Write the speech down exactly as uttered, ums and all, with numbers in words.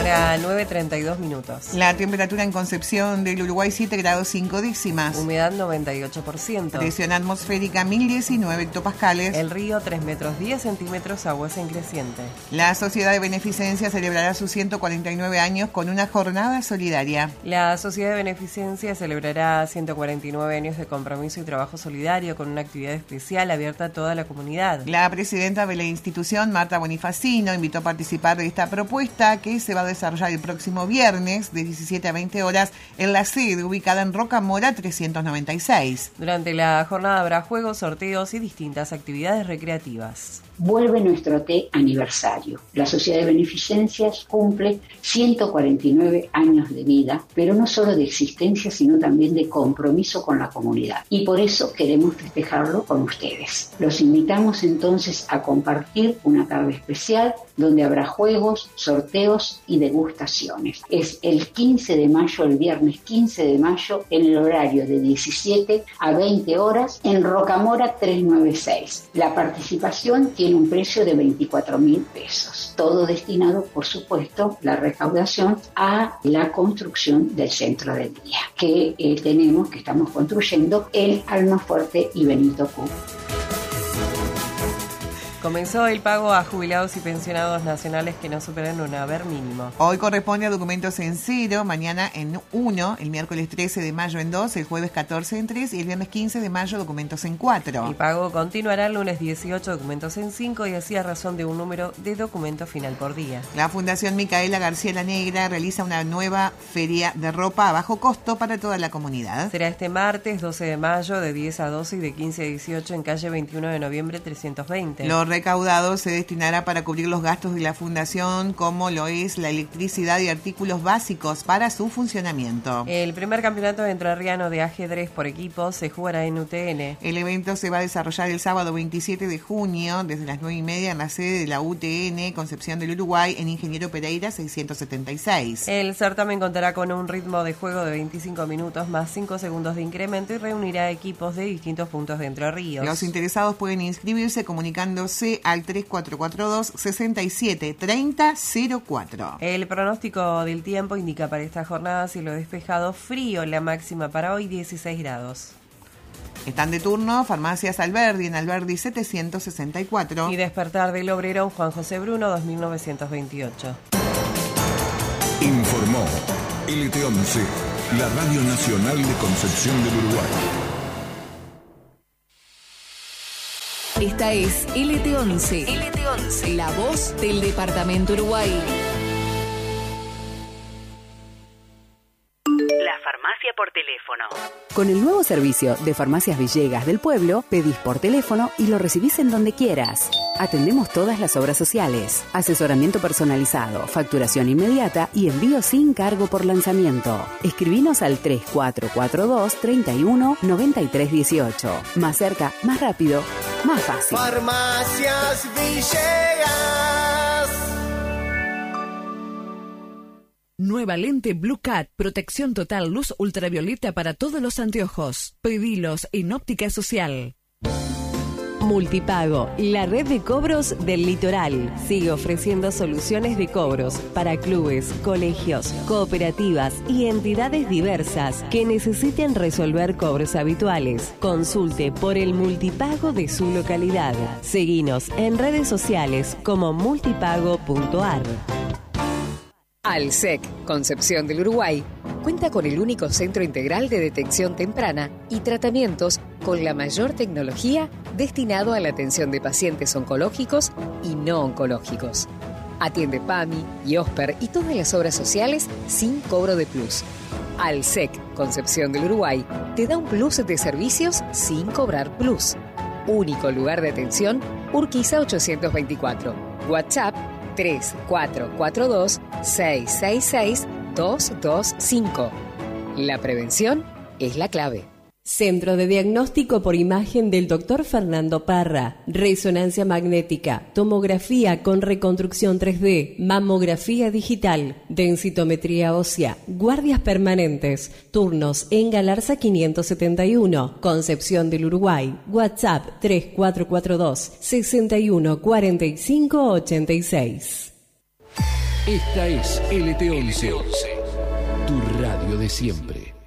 Hora nueve treinta y dos minutos. La temperatura en Concepción del Uruguay siete grados cinco décimas. Humedad noventa y ocho por ciento. Presión atmosférica mil diecinueve hectopascales. El río tres metros diez centímetros, aguas en creciente. La Sociedad de Beneficencia celebrará sus ciento cuarenta y nueve años con una jornada solidaria. La Sociedad de Beneficencia celebrará ciento cuarenta y nueve años de compromiso y trabajo solidario con una actividad especial abierta a toda la comunidad. La presidenta de la institución, Marta Bonifacino, invitó a participar de esta propuesta que se va a desarrollar el próximo viernes de diecisiete a veinte horas en la sede ubicada en Rocamora trescientos noventa y seis. Durante la jornada habrá juegos, sorteos y distintas actividades recreativas. Vuelve nuestro T aniversario. La Sociedad de Beneficencias cumple ciento cuarenta y nueve años de vida, pero no solo de existencia, sino también de compromiso con la comunidad. Y por eso queremos festejarlo con ustedes. Los invitamos entonces a compartir una tarde especial donde habrá juegos, sorteos y degustaciones. Es el quince de mayo, el viernes quince de mayo, en el horario de diecisiete a veinte horas en Rocamora trescientos noventa y seis. La participación tiene tiene un precio de veinticuatro mil pesos. Todo destinado, por supuesto, la recaudación a la construcción del centro de día que eh, tenemos, que estamos construyendo en Almafuerte y Benito Q. Comenzó el pago a jubilados y pensionados nacionales que no superen un haber mínimo. Hoy corresponde a documentos en cero, mañana en uno, el miércoles trece de mayo en dos, el jueves catorce en tres y el viernes quince de mayo documentos en cuatro. El pago continuará el lunes dieciocho, documentos en cinco y así a razón de un número de documento final por día. La Fundación Micaela García La Negra realiza una nueva feria de ropa a bajo costo para toda la comunidad. Será este martes doce de mayo de diez a doce y de quince a dieciocho en calle veintiuno de noviembre trescientos veinte. Lo recaudado se destinará para cubrir los gastos de la fundación, como lo es la electricidad y artículos básicos para su funcionamiento. El primer campeonato entrerriano de ajedrez por equipos se jugará en U T N. El evento se va a desarrollar el sábado veintisiete de junio desde las nueve y media en la sede de la U T N Concepción del Uruguay en Ingeniero Pereira seiscientos setenta y seis. El certamen contará con un ritmo de juego de veinticinco minutos más cinco segundos de incremento y reunirá equipos de distintos puntos de Entre Ríos. Los interesados pueden inscribirse comunicándose al tres cuatro cuatro dos, seis siete tres cero cero cuatro. El pronóstico del tiempo indica para esta jornada cielo despejado, frío, la máxima para hoy dieciséis grados. Están de turno Farmacias Alberdi en Alberdi setecientos sesenta y cuatro. Y Despertar del Obrero Juan José Bruno dos mil novecientos veintiocho. Informó L T once, la Radio Nacional de Concepción del Uruguay. Esta es L T once. L T once, la voz del Departamento Uruguay. La farmacia por teléfono. Con el nuevo servicio de Farmacias Villegas del Pueblo, pedís por teléfono y lo recibís en donde quieras. Atendemos todas las obras sociales, asesoramiento personalizado, facturación inmediata y envío sin cargo por lanzamiento. Escribinos al tres cuatro cuatro dos, treinta y uno, noventa y tres dieciocho. Más cerca, más rápido, más fácil. Farmacias Villegas. Nueva lente Blue Cat, protección total, luz ultravioleta para todos los anteojos. Pedilos en Óptica Social. Multipago, la red de cobros del litoral. Sigue ofreciendo soluciones de cobros para clubes, colegios, cooperativas y entidades diversas que necesiten resolver cobros habituales. Consulte por el multipago de su localidad. Seguinos en redes sociales como multipago punto ar. Alsec, Concepción del Uruguay, cuenta con el único centro integral de detección temprana y tratamientos con la mayor tecnología destinado a la atención de pacientes oncológicos y no oncológicos. Atiende PAMI, IOSPER y todas las obras sociales sin cobro de plus. Alsec, Concepción del Uruguay, te da un plus de servicios sin cobrar plus. Único lugar de atención, Urquiza ochocientos veinticuatro. WhatsApp tres cuatro cuatro dos, seis seis seis, dos dos cinco. La prevención es la clave. Centro de Diagnóstico por Imagen del doctor Fernando Parra. Resonancia magnética, tomografía con reconstrucción tres D, mamografía digital, densitometría ósea, guardias permanentes, turnos en Galarza quinientos setenta y uno, Concepción del Uruguay. WhatsApp tres cuatro cuatro dos, seis uno cuatro cinco ocho seis. Esta es L T once, tu radio de siempre.